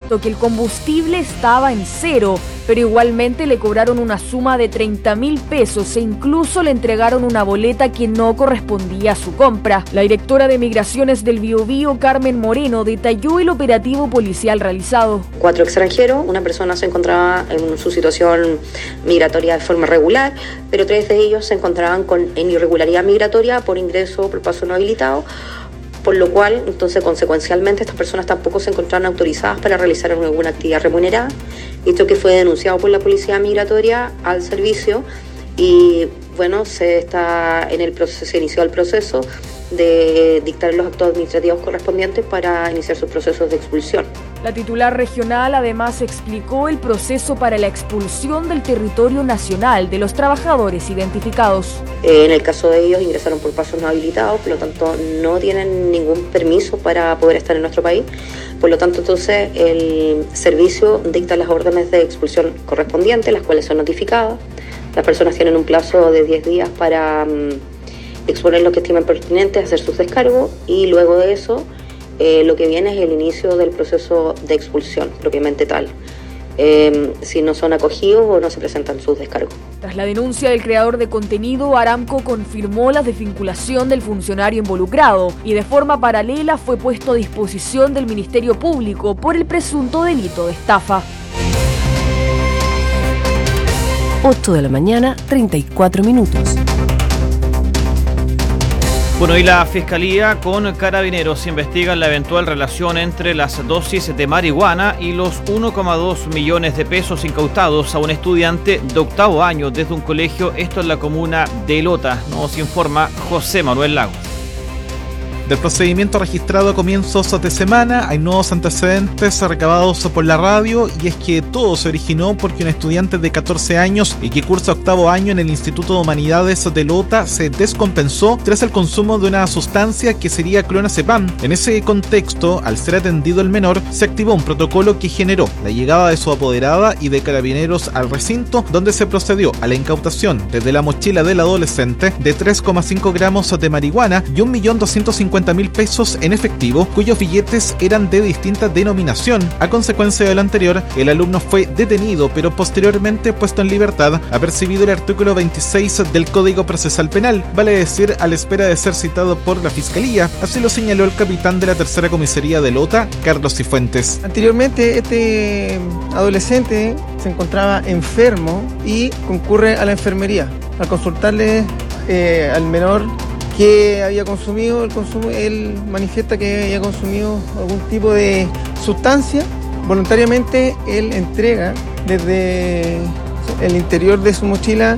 que el combustible estaba en cero, pero igualmente le cobraron una suma de 30.000 pesos e incluso le entregaron una boleta que no correspondía a su compra. La directora de Migraciones del Biobío, Carmen Moreno, detalló el operativo policial realizado. 4 extranjeros, una persona se encontraba en su situación migratoria de forma regular, pero 3 de ellos se encontraban en irregularidad migratoria por ingreso por paso no habilitado, por lo cual, entonces, consecuencialmente, estas personas tampoco se encontraban autorizadas para realizar alguna actividad remunerada. Esto que fue denunciado por la Policía Migratoria al servicio y, bueno, se inició el proceso de dictar los actos administrativos correspondientes para iniciar sus procesos de expulsión. La titular regional además explicó el proceso para la expulsión del territorio nacional de los trabajadores identificados. En el caso de ellos ingresaron por pasos no habilitados, por lo tanto no tienen ningún permiso para poder estar en nuestro país. Por lo tanto, entonces, el servicio dicta las órdenes de expulsión correspondientes, las cuales son notificadas. Las personas tienen un plazo de 10 días para exponer lo que estimen pertinente, hacer sus descargos y luego de eso lo que viene es el inicio del proceso de expulsión propiamente tal. Si no son acogidos o no se presentan sus descargos. Tras la denuncia del creador de contenido, Aramco confirmó la desvinculación del funcionario involucrado y de forma paralela fue puesto a disposición del Ministerio Público por el presunto delito de estafa. 8 de la mañana, 34 minutos. Bueno, y la Fiscalía con Carabineros investigan la eventual relación entre las dosis de marihuana y los 1,2 millones de pesos incautados a un estudiante de 8º año desde un colegio, esto en la comuna de Lota. Nos informa José Manuel Lagos. Del procedimiento registrado a comienzos de semana hay nuevos antecedentes recabados por la radio y es que todo se originó porque un estudiante de 14 años y que cursa 8º año en el Instituto de Humanidades de Lota se descompensó tras el consumo de una sustancia que sería clonazepam. En ese contexto, al ser atendido el menor, se activó un protocolo que generó la llegada de su apoderada y de Carabineros al recinto, donde se procedió a la incautación desde la mochila del adolescente de 3,5 gramos de marihuana y 1.250.000 pesos en efectivo, cuyos billetes eran de distinta denominación. A consecuencia de lo anterior, el alumno fue detenido, pero posteriormente puesto en libertad, apercibido el artículo 26 del Código Procesal Penal, vale decir, a la espera de ser citado por la Fiscalía. Así lo señaló el capitán de la tercera comisaría de Lota, Carlos Cifuentes. Anteriormente, este adolescente se encontraba enfermo y concurre a la enfermería. Al consultarle al menor que había consumido, él manifiesta que había consumido algún tipo de sustancia. Voluntariamente él entrega desde el interior de su mochila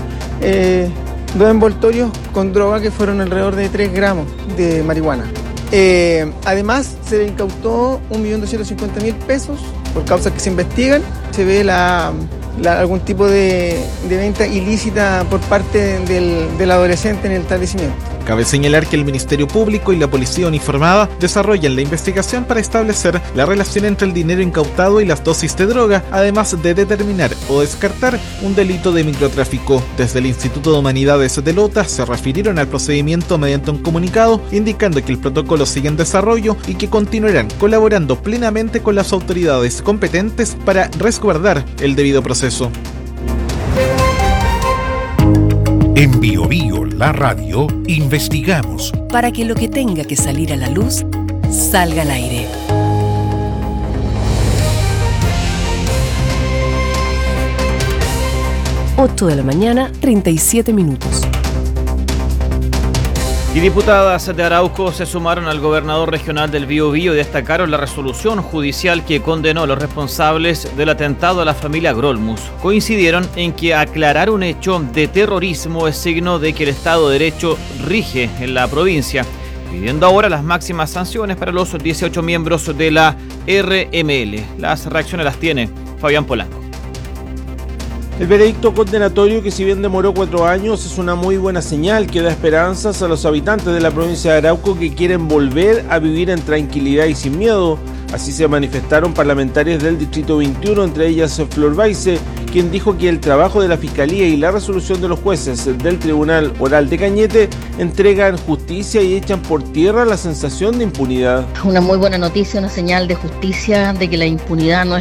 2 envoltorios con droga que fueron alrededor de 3 gramos de marihuana. Además se le incautó 1.250.000 pesos por causas que se investigan. Se ve algún tipo de venta ilícita por parte del adolescente en el establecimiento. Cabe señalar que el Ministerio Público y la Policía Uniformada desarrollan la investigación para establecer la relación entre el dinero incautado y las dosis de droga, además de determinar o descartar un delito de microtráfico. Desde el Instituto de Humanidades de Lota se refirieron al procedimiento mediante un comunicado indicando que el protocolo sigue en desarrollo y que continuarán colaborando plenamente con las autoridades competentes para resguardar el debido proceso. En Biobío, la radio, investigamos para que lo que tenga que salir a la luz salga al aire. Ocho de la mañana, 37 minutos. Y diputadas de Arauco se sumaron al gobernador regional del Biobío y destacaron la resolución judicial que condenó a los responsables del atentado a la familia Grolmus. Coincidieron en que aclarar un hecho de terrorismo es signo de que el Estado de Derecho rige en la provincia, pidiendo ahora las máximas sanciones para los 18 miembros de la RML. Las reacciones las tiene Fabián Polanco. El veredicto condenatorio, que si bien demoró 4 años, es una muy buena señal que da esperanzas a los habitantes de la provincia de Arauco que quieren volver a vivir en tranquilidad y sin miedo. Así se manifestaron parlamentarios del Distrito 21, entre ellas Flor Baize, quien dijo que el trabajo de la Fiscalía y la resolución de los jueces del Tribunal Oral de Cañete entregan justicia y echan por tierra la sensación de impunidad. Una muy buena noticia, una señal de justicia, de que la impunidad no